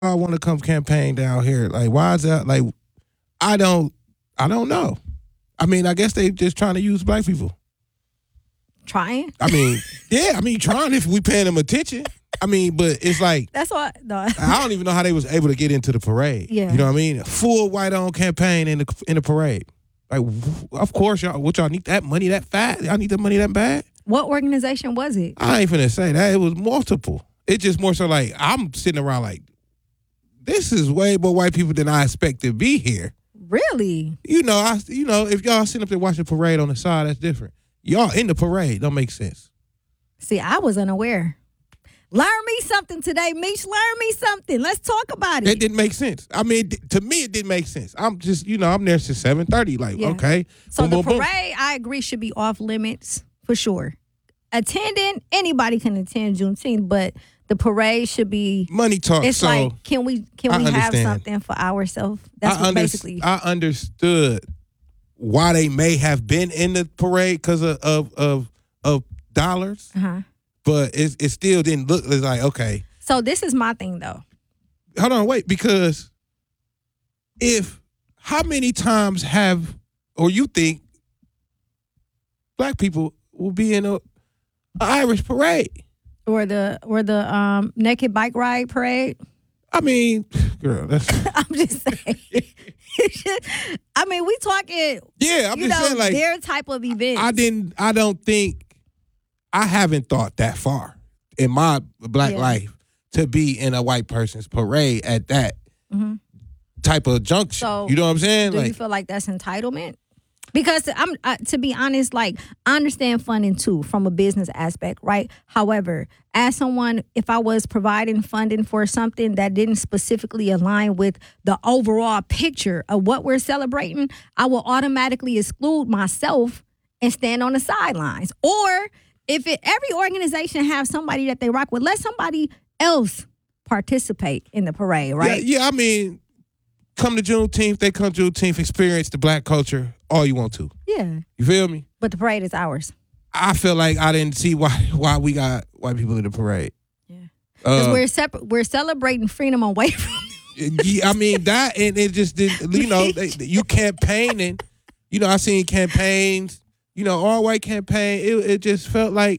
I want to come campaign down here? Like, why is that? Like, I don't know. I mean, I guess they just trying to use black people. Trying? I mean, yeah, I mean, trying if we paying them attention. I mean, but it's like That's what. No. I don't even know how they was able to get into the parade. Yeah. You know what I mean? Full white-owned campaign in the parade. Like, of course, y'all need that money that fast? Y'all need that money that bad? What organization was it? I ain't finna say that. It was multiple. It's just more so like I'm sitting around like, this is way more white people than I expect to be here. Really? You know, if y'all sitting up there watching the parade on the side, that's different. Y'all in the parade don't make sense. See, I was unaware. Learn me something today, Meech. Learn me something. Let's talk about it. It didn't make sense. I mean, to me, it didn't make sense. I'm just, I'm there since 7:30. Like, Yeah. okay. So boom, the boom, parade, I agree, should be off limits for sure. Attending, anybody can attend Juneteenth, but the parade should be. Money talk. It's so like, can we have understand. something for ourselves? That's what basically. I understood why they may have been in the parade because of dollars, but it still didn't look. It's like, okay. So this is my thing though. Hold on, wait, because how many times or you think black people will be in a Irish parade? Or the naked bike ride parade. I mean, girl, that's. I'm just saying. I mean, we talking. Yeah, I'm just saying, like, their type of events. I haven't thought that far in my black life to be in a white person's parade at that type of junction. So, you know what I'm saying? Do you feel like that's entitlement? Because to be honest, like, I understand funding too from a business aspect, right? However, as someone, if I was providing funding for something that didn't specifically align with the overall picture of what we're celebrating, I will automatically exclude myself and stand on the sidelines. Or if every organization have somebody that they rock with, let somebody else participate in the parade, right? Yeah, I mean, come to Juneteenth, they come to Juneteenth, experience the black culture all you want to. Yeah. You feel me? But the parade is ours. I feel like I didn't see why we got white people in the parade. Yeah. Because we're celebrating freedom away from yeah, I mean, that, and it just did, you campaigning. I seen campaigns, all white campaign. It just felt like,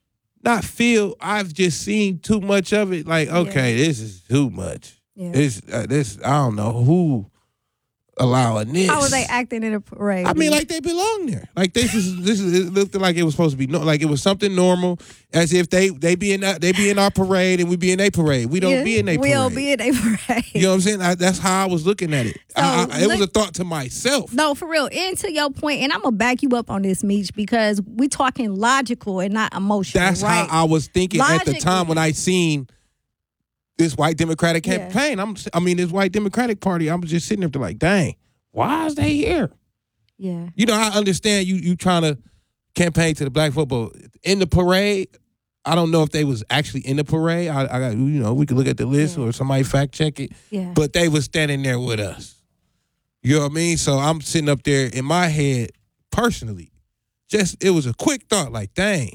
I've just seen too much of it. Like, okay, this is too much. Yeah. This, I don't know who allowing this. How was they acting in a parade? I mean, like they belong there. Like this is it looked like it was supposed to be like it was something normal, as if they be in our parade and we be in their parade. We don't be in their parade. We don't be in their parade. You know what I'm saying? That's how I was looking at it. So, it was a thought to myself. No, for real. And to your point, and I'm gonna back you up on this, Meech, because we talking logical and not emotional. That's right? how I was thinking at the time when I seen this white Democratic campaign. This white Democratic Party. I'm just sitting there like, dang, why is they here? Yeah. I understand you trying to campaign to the black football in the parade. I don't know if they was actually in the parade. I got we could look at the list or somebody fact check it. Yeah. But they was standing there with us. You know what I mean? So I'm sitting up there in my head personally. It was a quick thought like, dang,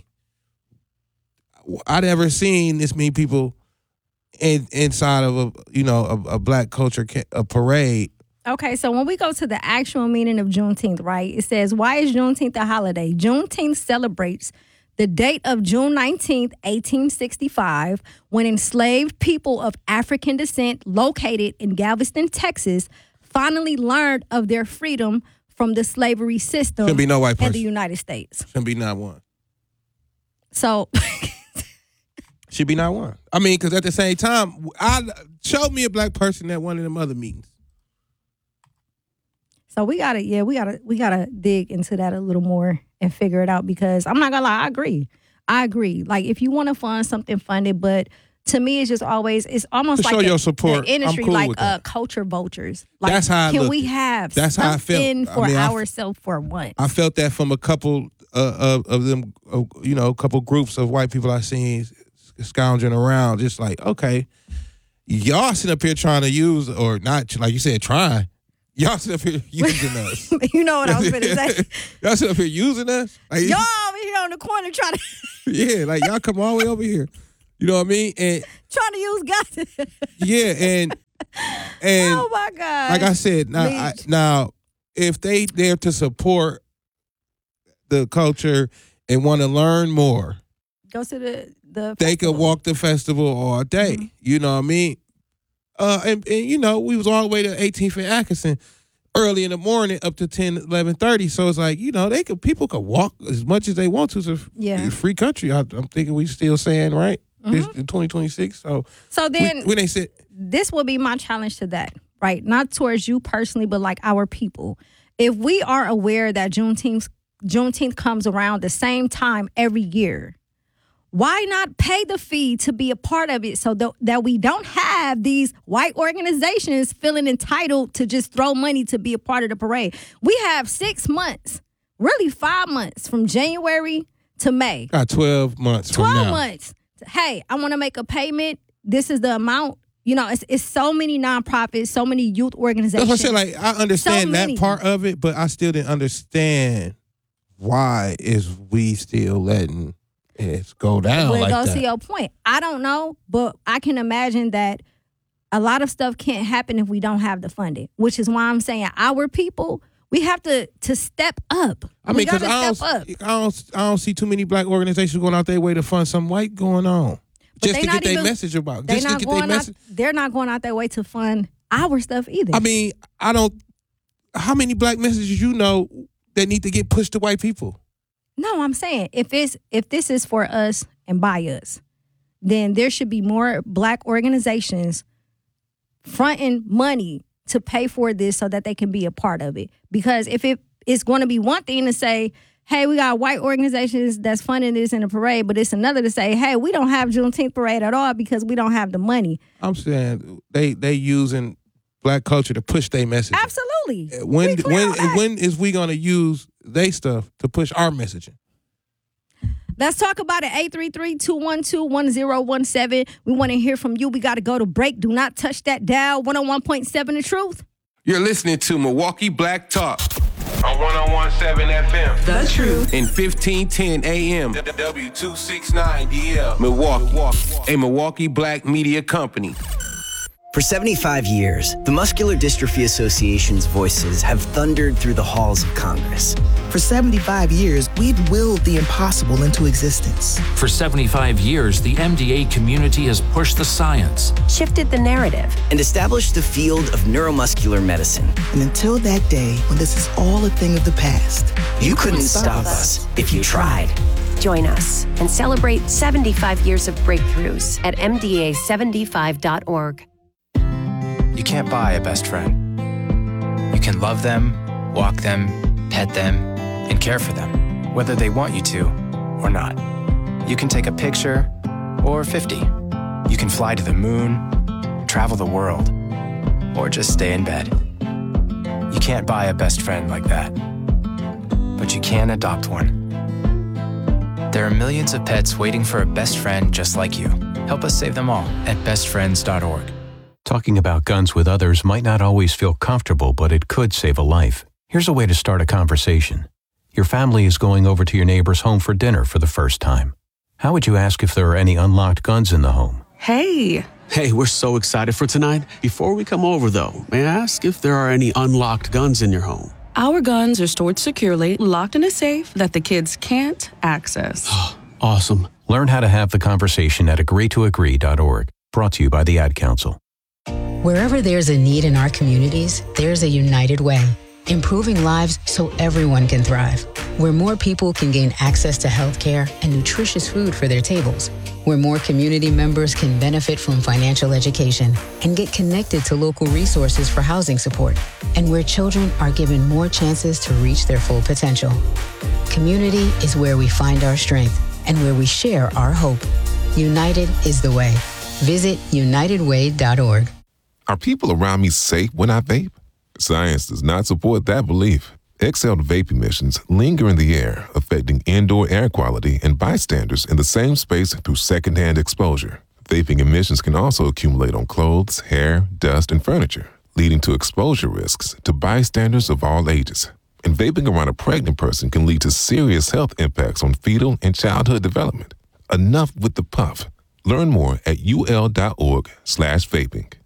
I never seen this many people inside of a black culture a parade. Okay, so when we go to the actual meaning of Juneteenth, right, it says, why is Juneteenth a holiday? Juneteenth celebrates the date of June 19th, 1865, when enslaved people of African descent located in Galveston, Texas, finally learned of their freedom from the slavery system Shouldn't be no white person in the United States. Shouldn't be not one. So... Should be not one. I mean, because at the same time, show me a black person at one of them other meetings. So we gotta dig into that a little more and figure it out, because I'm not gonna lie, I agree. Like, if you want to fund something, fund it, but to me, it's almost to like show your support. The industry, I'm cool like with that. Culture vultures. Like, that's how can we have that's how I something felt. for ourselves for once? I felt that from a couple of them, a couple groups of white people I seen scounging around, just like, okay, y'all sitting up here trying to use, or not, like you said, trying. Y'all sit up here using us. You know what I was going to say. Y'all sit up here using us. Like, y'all over here on the corner trying to. Yeah, like y'all come all the way over here. You know what I mean? And Trying to use God. yeah, and Oh my God. like I said, now if they there to support the culture and want to learn more, go to the they festival. could walk the festival all day. Mm-hmm. You know what I mean? And you know, we was all the way to 18th and Atkinson early in the morning up to 10, 11:30. So it's like, you know, people could walk as much as they want to. It's a free country. I'm thinking we still saying, right? It's 2026. So then when they said, this will be my challenge to that, right? Not towards you personally, but like our people. If we are aware that Juneteenth comes around the same time every year, why not pay the fee to be a part of it so that we don't have these white organizations feeling entitled to just throw money to be a part of the parade? We have 6 months, really 5 months from January to May. got 12 months from now. 12 months. Hey, I want to make a payment. This is the amount. You know, it's so many nonprofits, so many youth organizations. That's what I said. Like, I understand that part of it, but I still didn't understand why is we still letting it go down like that. Well, it goes to your point. I don't know, but I can imagine that a lot of stuff can't happen if we don't have the funding, which is why I'm saying our people, we have to step up. I mean, because I don't see too many black organizations going out their way to fund some white going on. But just to get their message about. Just to get their message. They're not going out their way to fund our stuff either. I mean, how many black messages you know that need to get pushed to white people? No, I'm saying if this is for us and by us, then there should be more black organizations fronting money to pay for this so that they can be a part of it. Because if it's going to be one thing to say, hey, we got white organizations that's funding this in the parade, but it's another to say, hey, we don't have Juneteenth parade at all because we don't have the money. I'm saying they using black culture to push their message. Absolutely. When is we going to use they stuff to push our messaging? Let's talk about it. 833-212-1017. We want to hear from you. We got to go to break. Do not touch that dial. 101.7 The Truth. You're listening to Milwaukee Black Talk on 101.7 FM. The Truth. In 1510 AM. W269DL. Milwaukee. A Milwaukee Black media company. For 75 years, the Muscular Dystrophy Association's voices have thundered through the halls of Congress. For 75 years, we've willed the impossible into existence. For 75 years, the MDA community has pushed the science, shifted the narrative, and established the field of neuromuscular medicine. And until that day, when this is all a thing of the past, you couldn't stop us if you tried. Join us and celebrate 75 years of breakthroughs at MDA75.org. You can't buy a best friend. You can love them, walk them, pet them, and care for them, whether they want you to or not. You can take a picture or 50. You can fly to the moon, travel the world, or just stay in bed. You can't buy a best friend like that, but you can adopt one. There are millions of pets waiting for a best friend just like you. Help us save them all at bestfriends.org. Talking about guns with others might not always feel comfortable, but it could save a life. Here's a way to start a conversation. Your family is going over to your neighbor's home for dinner for the first time. How would you ask if there are any unlocked guns in the home? Hey, we're so excited for tonight. Before we come over, though, may I ask if there are any unlocked guns in your home? Our guns are stored securely, locked in a safe that the kids can't access. Awesome. Learn how to have the conversation at agreetoagree.org. Brought to you by the Ad Council. Wherever there's a need in our communities, there's a United Way, improving lives so everyone can thrive. Where more people can gain access to health care and nutritious food for their tables. Where more community members can benefit from financial education and get connected to local resources for housing support. And where children are given more chances to reach their full potential. Community is where we find our strength and where we share our hope. United is the way. Visit unitedway.org. Are people around me safe when I vape? Science does not support that belief. Exhaled vape emissions linger in the air, affecting indoor air quality and bystanders in the same space through secondhand exposure. Vaping emissions can also accumulate on clothes, hair, dust, and furniture, leading to exposure risks to bystanders of all ages. And vaping around a pregnant person can lead to serious health impacts on fetal and childhood development. Enough with the puff. Learn more at ul.org/vaping.